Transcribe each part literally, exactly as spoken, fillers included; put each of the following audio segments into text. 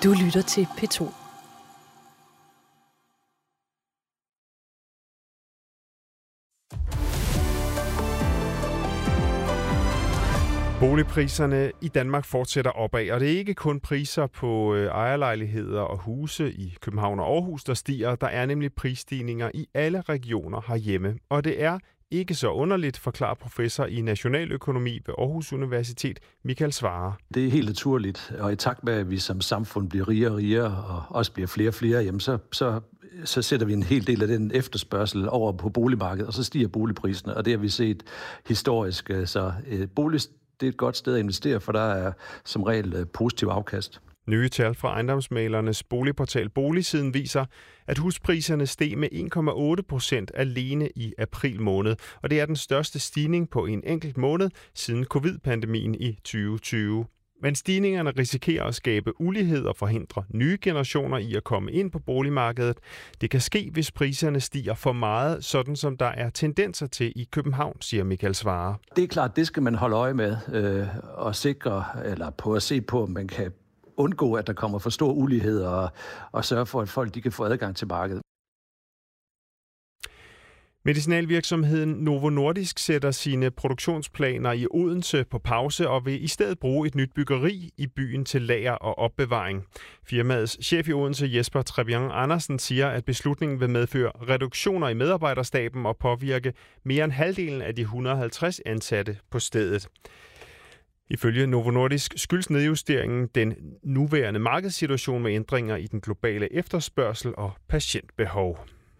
Du lytter til P to. Boligpriserne i Danmark fortsætter opad, og det er ikke kun priser på ejerlejligheder og huse i København og Aarhus, der stiger. Der er nemlig prisstigninger i alle regioner herhjemme, og det er ikke så underligt, forklarer professor i nationaløkonomi ved Aarhus Universitet, Michael Svarer. Det er helt naturligt, og i takt med, at vi som samfund bliver rigere og rigere, og også bliver flere og flere, jamen så, så, så sætter vi en hel del af den efterspørgsel over på boligmarkedet, og så stiger boligpriserne, og det har vi set historisk. Så eh, bolig, det er et godt sted at investere, for der er som regel eh, positiv afkast. Nye tal fra ejendomsmæglernes boligportal Boligsiden viser, at huspriserne steg med en komma otte procent alene i april måned, og det er den største stigning på en enkelt måned siden covid-pandemien i tyve tyve. Men stigningerne risikerer at skabe ulighed og forhindre nye generationer i at komme ind på boligmarkedet. Det kan ske, hvis priserne stiger for meget, sådan som der er tendenser til i København, siger Michael Svarer. Det er klart, det skal man holde øje med øh, og sikre, eller på at se på, om man kan undgå, at der kommer for stor ulighed og, og sørge for, at folk de kan få adgang til markedet. Medicinalvirksomheden Novo Nordisk sætter sine produktionsplaner i Odense på pause og vil i stedet bruge et nyt byggeri i byen til lager og opbevaring. Firmaets chef i Odense, Jesper Trevian Andersen, siger, at beslutningen vil medføre reduktioner i medarbejderstaben og påvirke mere end halvdelen af de et hundrede og halvtreds ansatte på stedet. Ifølge Novo Nordisk skyldes nedjusteringen den nuværende markedssituation med ændringer i den globale efterspørgsel og patientbehov.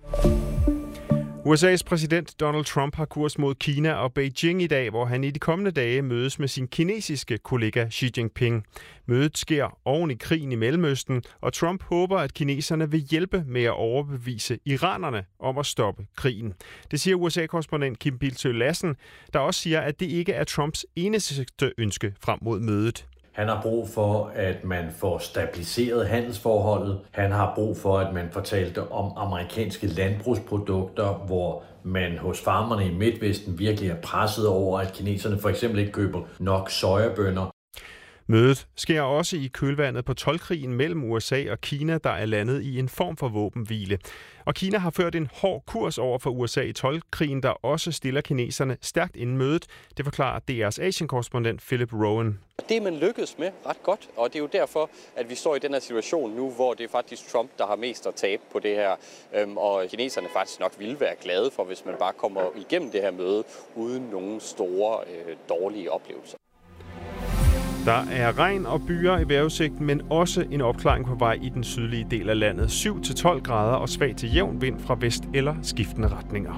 U S A's præsident Donald Trump har kurs mod Kina og Beijing i dag, hvor han i de kommende dage mødes med sin kinesiske kollega Xi Jinping. Mødet sker oven i krigen i Mellemøsten, og Trump håber, at kineserne vil hjælpe med at overbevise iranerne om at stoppe krigen. Det siger U S A-korrespondent Kim Bildsøe Lassen, der også siger, at det ikke er Trumps eneste ønske frem mod mødet. Han har brug for, at man får stabiliseret handelsforholdet. Han har brug for, at man får talt om amerikanske landbrugsprodukter, hvor man hos farmerne i Midtvesten virkelig er presset over, at kineserne for eksempel ikke køber nok sojabønner. Mødet sker også i kølvandet på toldkrigen mellem U S A og Kina, der er landet i en form for våbenhvile. Og Kina har ført en hård kurs over for U S A i toldkrigen, der også stiller kineserne stærkt inden mødet. Det forklarer D R's Asian-korrespondent Philip Rowan. Det er man lykkedes med ret godt, og det er jo derfor, at vi står i den her situation nu, hvor det er faktisk Trump, der har mest at tabe på det her. Og kineserne faktisk nok ville være glade for, hvis man bare kommer igennem det her møde uden nogen store øh, dårlige oplevelser. Der er regn og byer i vejrudsigten, men også en opklaring på vej i den sydlige del af landet. syv til tolv grader og svag til jævn vind fra vest eller skiftende retninger.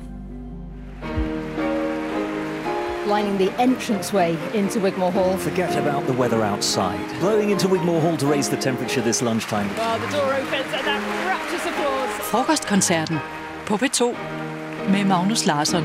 Lining the entranceway into Wigmore Hall. Forget about the weather outside. Blowing into Wigmore Hall to raise the temperature this lunchtime. Well, the door opens and that rapturous applause. Frokostkoncerten på P to med Magnus Larsson.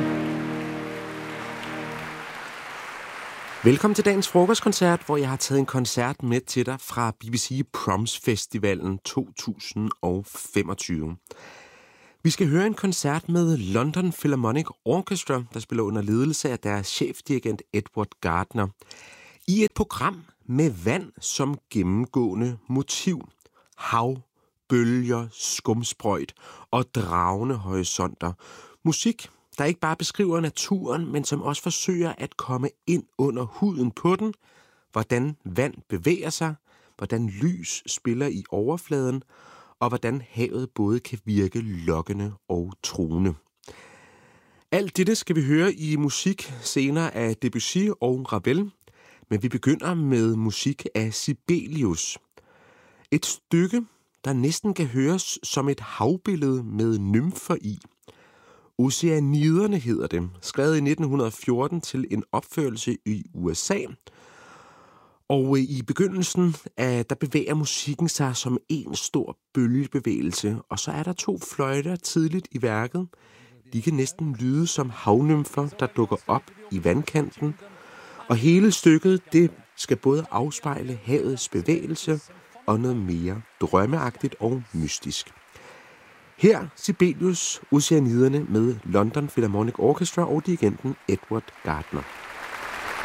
Velkommen til dagens frokostkoncert, hvor jeg har taget en koncert med til dig fra B B C Proms Festivalen to tusind og femogtyve. Vi skal høre en koncert med London Philharmonic Orchestra, der spiller under ledelse af deres chefdirigent Edward Gardner, i et program med vand som gennemgående motiv. Hav, bølger, skumsprøjt og dragende horisonter. Musik, der ikke bare beskriver naturen, men som også forsøger at komme ind under huden på den, hvordan vand bevæger sig, hvordan lys spiller i overfladen, og hvordan havet både kan virke lokkende og truende. Alt dette skal vi høre i musik senere af Debussy og Ravel, men vi begynder med musik af Sibelius. Et stykke, der næsten kan høres som et havbillede med nymfer i. Oceaniderne hedder det, skrevet i nitten fjorten til en opførelse i U S A. Og i begyndelsen af, der bevæger musikken sig som en stor bølgebevægelse, og så er der to fløjter tidligt i værket. De kan næsten lyde som havnymfer, der dukker op i vandkanten. Og hele stykket, det skal både afspejle havets bevægelse og noget mere drømmeagtigt og mystisk. Her Sibelius Oceaniderne med London Philharmonic Orchestra og dirigenten Edward Gardner.